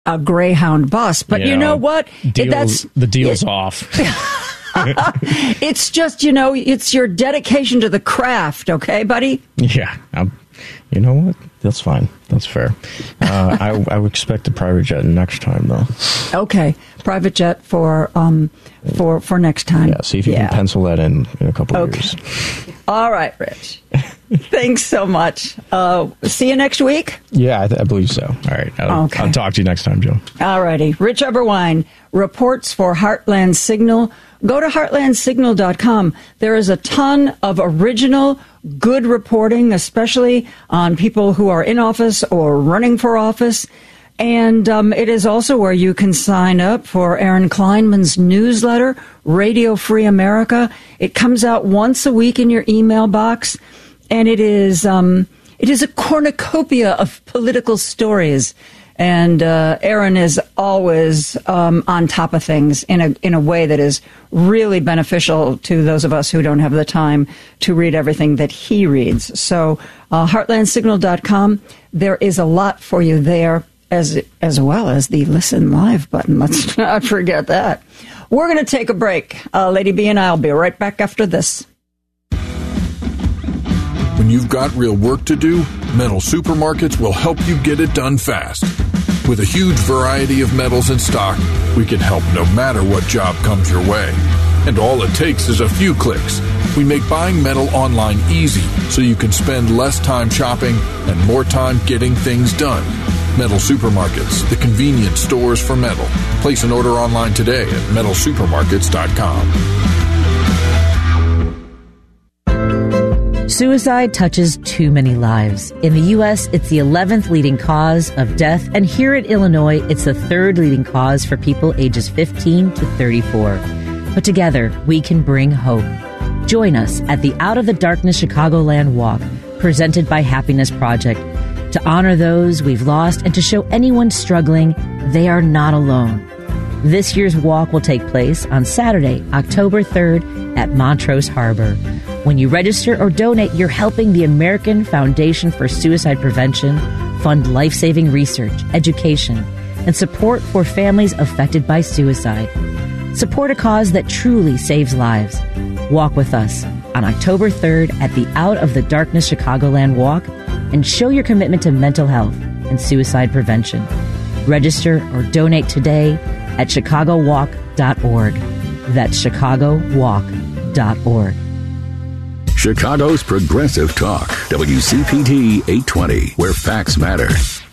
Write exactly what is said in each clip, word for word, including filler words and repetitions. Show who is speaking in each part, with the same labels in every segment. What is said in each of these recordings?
Speaker 1: a Greyhound bus. But you, you know, know what?
Speaker 2: Deal,
Speaker 1: That's
Speaker 2: the deal's
Speaker 1: it,
Speaker 2: off.
Speaker 1: It's just, you know, it's your dedication to the craft, okay, buddy?
Speaker 3: Yeah. I'm, you know what? That's fine. That's fair. Uh, I, I would expect a private jet next time, though.
Speaker 1: Okay. Private jet for um for, for next time.
Speaker 3: Yeah, see if you
Speaker 1: yeah.
Speaker 3: can pencil that in in a couple of
Speaker 1: okay.
Speaker 3: years.
Speaker 1: All right, Rich. Thanks so much. Uh, see you next week?
Speaker 3: Yeah, I, th- I believe so. All right. I'll,
Speaker 1: okay.
Speaker 3: I'll talk to you next time, Joe.
Speaker 1: All righty. Rich Eberwein reports for Heartland Signal. Go to heartland signal dot com. There is a ton of original, good reporting, especially on people who are in office or running for office. And um, it is also where you can sign up for Aaron Kleinman's newsletter, Radio Free America. It comes out once a week in your email box, and it is um, it is a cornucopia of political stories. And uh, Aaron is always um, on top of things in a in a way that is really beneficial to those of us who don't have the time to read everything that he reads. So uh, heartland signal dot com, there is a lot for you there, as as well as the Listen Live button. Let's not forget that. We're going to take a break. Uh, Lady B and I will be right back after this.
Speaker 4: When you've got real work to do, Metal Supermarkets will help you get it done fast. With a huge variety of metals in stock, we can help no matter what job comes your way. And all it takes is a few clicks. We make buying metal online easy so you can spend less time shopping and more time getting things done. Metal Supermarkets, the convenience stores for metal. Place an order online today at metal supermarkets dot com.
Speaker 5: Suicide touches too many lives. In the U S, it's the eleventh leading cause of death, and here in Illinois, it's the third leading cause for people ages fifteen to thirty-four. But together, we can bring hope. Join us at the Out of the Darkness Chicagoland Walk, presented by Happiness Project, to honor those we've lost and to show anyone struggling they are not alone. This year's walk will take place on Saturday, October third at Montrose Harbor. When you register or donate, you're helping the American Foundation for Suicide Prevention fund life-saving research, education, and support for families affected by suicide. Support a cause that truly saves lives. Walk with us on October third at the Out of the Darkness Chicagoland Walk and show your commitment to mental health and suicide prevention. Register or donate today at chicago walk dot org. That's chicago walk dot org.
Speaker 6: Chicago's Progressive Talk, W C P T eight twenty, where facts matter.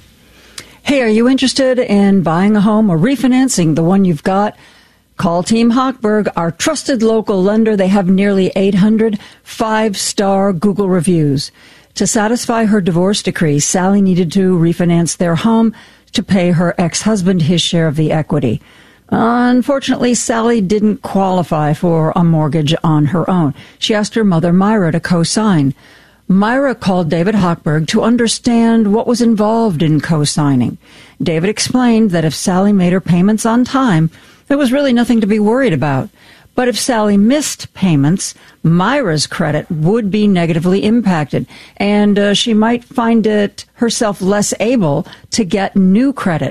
Speaker 1: Hey, are you interested in buying a home or refinancing the one you've got? Call Team Hochberg, our trusted local lender. They have nearly eight hundred five-star Google reviews. To satisfy her divorce decree, Sally needed to refinance their home to pay her ex-husband his share of the equity. Unfortunately, Sally didn't qualify for a mortgage on her own. She asked her mother, Myra, to co-sign. Myra called David Hochberg to understand what was involved in co-signing. David explained that if Sally made her payments on time, there was really nothing to be worried about. But if Sally missed payments, Myra's credit would be negatively impacted, and uh, she might find it herself less able to get new credit.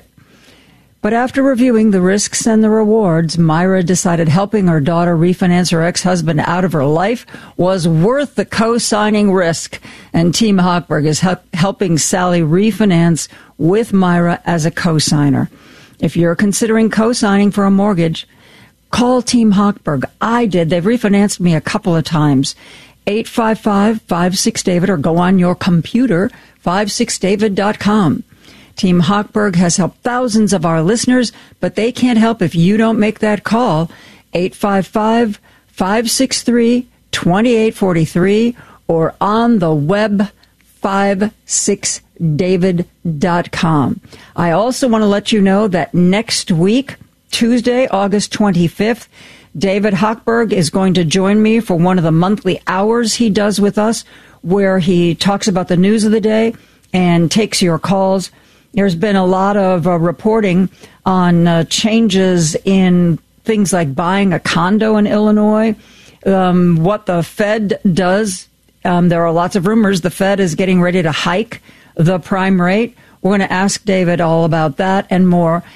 Speaker 1: But after reviewing the risks and the rewards, Myra decided helping her daughter refinance her ex-husband out of her life was worth the co-signing risk. And Team Hochberg is help- helping Sally refinance with Myra as a co-signer. If you're considering co-signing for a mortgage, call Team Hochberg. I did. They've refinanced me a couple of times. eight five five, five six, David, or go on your computer, five six david dot com. Team Hochberg has helped thousands of our listeners, but they can't help if you don't make that call. eight five five, five six three, two eight four three or on the web, five six david dot com. I also want to let you know that next week, Tuesday, August twenty-fifth, David Hochberg is going to join me for one of the monthly hours he does with us, where he talks about the news of the day and takes your calls. There's been a lot of uh, reporting on uh, changes in things like buying a condo in Illinois, um, what the Fed does. Um, there are lots of rumors the Fed is getting ready to hike the prime rate. We're going to ask David all about that and more